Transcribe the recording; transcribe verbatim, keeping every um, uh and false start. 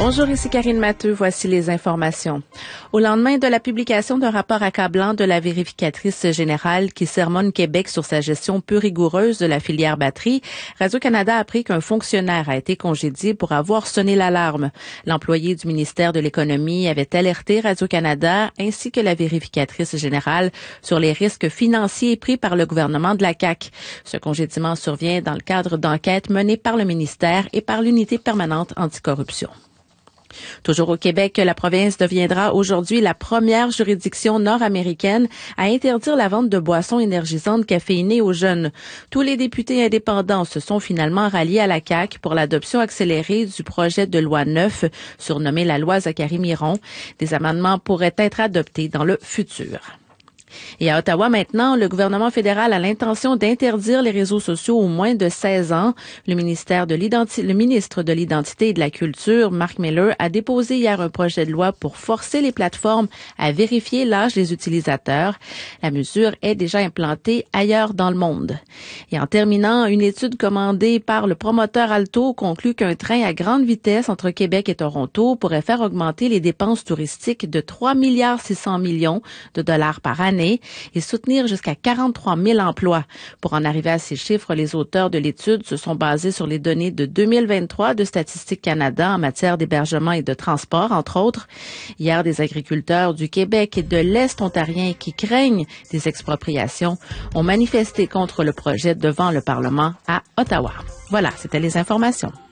Bonjour, ici Karine Matteux. Voici les informations. Au lendemain de la publication d'un rapport accablant de la vérificatrice générale qui sermonne Québec sur sa gestion peu rigoureuse de la filière batterie, Radio-Canada a appris qu'un fonctionnaire a été congédié pour avoir sonné l'alarme. L'employé du ministère de l'Économie avait alerté Radio-Canada ainsi que la vérificatrice générale sur les risques financiers pris par le gouvernement de la C A Q. Ce congédiement survient dans le cadre d'enquêtes menées par le ministère et par l'unité permanente anticorruption. Toujours au Québec, la province deviendra aujourd'hui la première juridiction nord-américaine à interdire la vente de boissons énergisantes caféinées aux jeunes. Tous les députés indépendants se sont finalement ralliés à la C A Q pour l'adoption accélérée du projet de loi neuf, surnommé la loi Zachary-Miron. Des amendements pourraient être adoptés dans le futur. Et à Ottawa maintenant, le gouvernement fédéral a l'intention d'interdire les réseaux sociaux aux moins de seize ans. Le ministère de l'identité, le ministre de l'Identité et de la Culture, Mark Miller, a déposé hier un projet de loi pour forcer les plateformes à vérifier l'âge des utilisateurs. La mesure est déjà implantée ailleurs dans le monde. Et en terminant, une étude commandée par le promoteur Alto conclut qu'un train à grande vitesse entre Québec et Toronto pourrait faire augmenter les dépenses touristiques de trois milliards six cents millions de dollars par année et soutenir jusqu'à quarante-trois mille emplois. Pour en arriver à ces chiffres, les auteurs de l'étude se sont basés sur les données de deux mille vingt-trois de Statistique Canada en matière d'hébergement et de transport, entre autres. Hier, des agriculteurs du Québec et de l'Est ontarien qui craignent des expropriations ont manifesté contre le projet devant le Parlement à Ottawa. Voilà, c'était les informations.